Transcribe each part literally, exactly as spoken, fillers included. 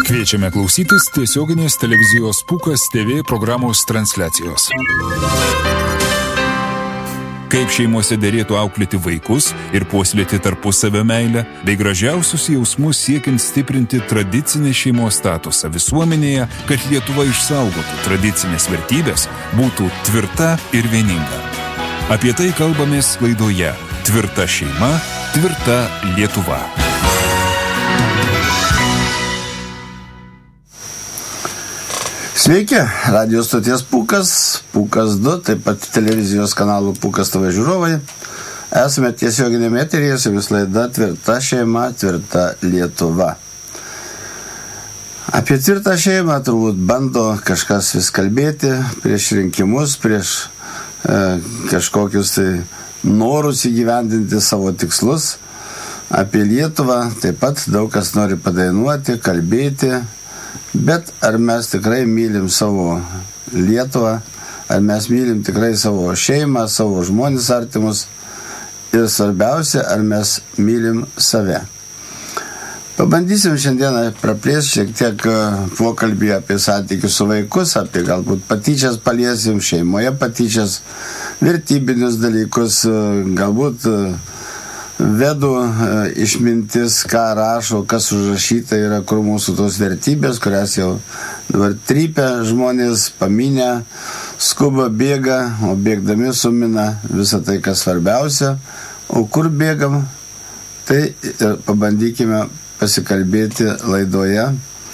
Kviečiame klausytis tiesioginės televizijos Pūkas T V programos transliacijos. Kaip šeimose derėtų auklėti vaikus ir puoselėti tarpusavio meilę, bei gražiausius jausmus siekiant stiprinti tradicinį šeimos statusą visuomenėje, kad Lietuva išsaugotų tradicinės vertybės, būtų tvirta ir vieninga. Apie tai kalbamės laidoje Tvirta šeima, tvirta Lietuva. Sveiki, radio stoties Pūkas, Pūkas du, taip pat televizijos kanalų Pūkas T V žiūrovai. Esame tiesioginėme eteryje, su vis laida Tvirta šeima, tvirta Lietuva. Apie tvirtą šeimą turbūt bando kažkas vis kalbėti prieš rinkimus, prieš e, kažkokius tai norus įgyvendinti savo tikslus. Apie Lietuvą taip pat daug kas nori padainuoti, kalbėti. Bet ar mes tikrai mylim savo Lietuvą, ar mes mylim tikrai savo šeimą, savo žmones artimus ir svarbiausia, ar mes mylim save. Pabandysim šiandieną praplėsti šiek tiek pokalbį apie santykius su vaikus, apie galbūt patyčias paliesim, šeimoje patyčias, vertybinius dalykus, galbūt vedų išmintis, ką rašo, kas užrašyta yra, kur mūsų tos vertybės, kurias jau dabar trypia žmonės, paminę, skuba, bėga, o bėgdami sumina visą tai, kas svarbiausia. O kur bėgam, tai pabandykime pasikalbėti laidoje.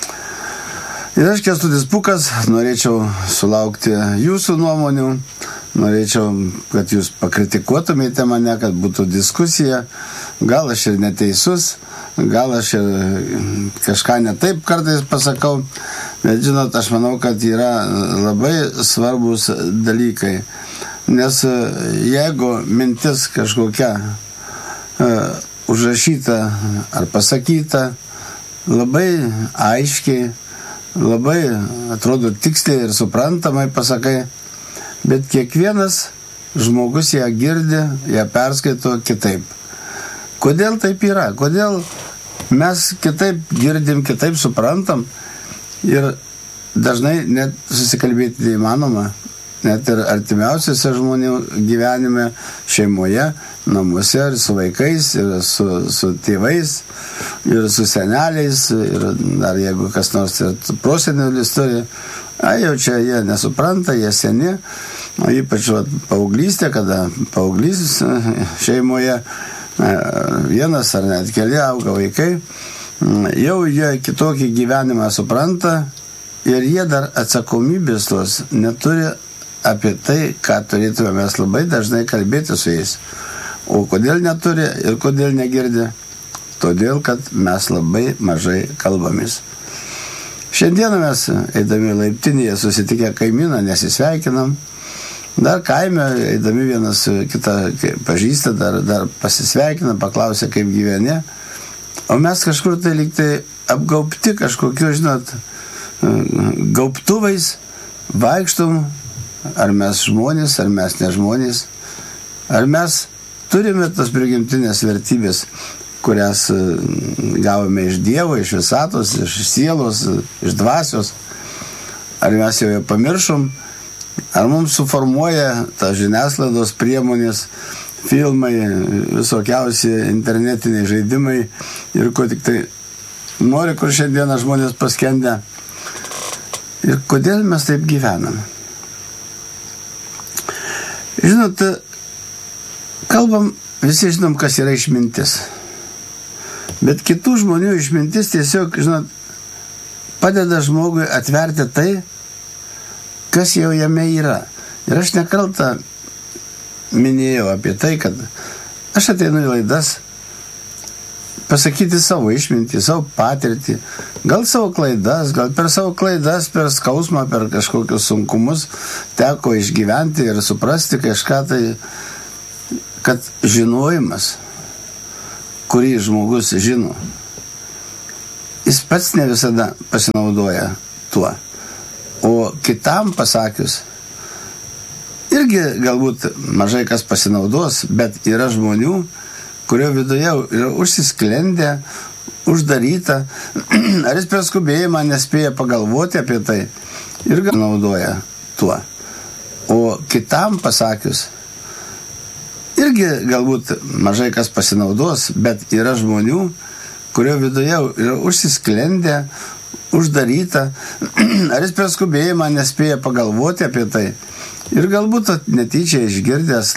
Ir aš, Kęstutis Pūkas, norėčiau sulaukti jūsų nuomonių. Norėčiau, kad jūs pakritikuotumėte mane, kad būtų diskusija. Gal aš ir neteisus, gal aš ir kažką ne taip kartais pasakau. Bet žinot, aš manau, kad yra labai svarbus dalykai. Nes jeigu mintis kažkokia uh, užrašyta ar pasakyta, labai aiškiai, labai atrodo tiksliai ir suprantamai pasakai, bet kiekvienas žmogus ją girdi, ją perskaito kitaip. Kodėl taip yra? Kodėl mes kitaip girdim, kitaip suprantam ir dažnai net susikalbėti neįmanoma, net ir artimiausiose žmonių gyvenime, šeimoje, namuose, ir su vaikais, ir su, su tėvais, ir su seneliais, ir dar jeigu kas nors ir prosenelius turi, a, jau čia jie nesupranta, jie seni, o ypač vat, paauglystė, kada paauglys šeimoje vienas ar net keli auga vaikai, jau jie kitokį gyvenimą supranta ir jie dar atsakomybės tos neturi apie tai, ką turėtume mes labai dažnai kalbėti su jais. O kodėl neturi ir kodėl negirdi? Todėl, kad mes labai mažai kalbamės. Šiandieną mes, eidami laiptinėje, susitikę kaimyną, nesisveikinam. Dar kaime, eidami vienas kitą pažįsta, dar, dar pasisveikinam, paklausia, kaip gyveni. O mes kažkur tai lyg tai apgaubti kažkokiu, žinot, gaubtuvais, vaikštum, ar mes žmonės, ar mes ne žmonės, ar mes turime tas prigimtinės vertybės, kurias gavome iš Dievo, iš visatos, iš sielos, iš dvasios. Ar mes jau ją pamiršom, ar mums suformuoja ta žiniasklaidos priemonės, filmai, visokiausi internetiniai žaidimai ir ko tik tai nori, kur šiandieną žmonės paskendę. Ir kodėl mes taip gyvename? Žinot, kalbam, visi žinom, kas yra išmintis. Bet kitų žmonių išmintis tiesiog, žinot, padeda žmogui atverti tai, kas jau jame yra. Ir aš nekartą minėjau apie tai, kad aš ateinu į laidas pasakyti savo išmintį, savo patirtį, gal savo klaidas, gal per savo klaidas, per skausmą, per kažkokius sunkumus teko išgyventi ir suprasti kažką tai, kad žinojimas, kurį žmogus žino, jis pats ne visada pasinaudoja tuo. O kitam pasakius, irgi galbūt mažai kas pasinaudos, bet yra žmonių, kurio viduje yra užsisklendę, uždaryta, ar jis per skubėjimą nespėja pagalvoti apie tai ir naudoja tuo. O kitam pasakius, irgi galbūt mažai kas pasinaudos, bet yra žmonių, kurio viduje yra užsisklendę, uždaryta, ar jis per skubėjimą nespėja pagalvoti apie tai ir galbūt netyčia išgirdęs